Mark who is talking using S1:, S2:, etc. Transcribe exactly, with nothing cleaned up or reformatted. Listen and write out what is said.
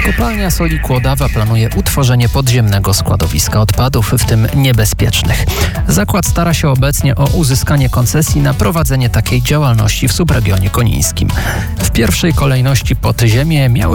S1: Kopalnia Soli Kłodawa planuje utworzenie podziemnego składowiska odpadów, w tym niebezpiecznych. Zakład stara się obecnie o uzyskanie koncesji na prowadzenie takiej działalności w subregionie konińskim. W pierwszej kolejności podziemie miały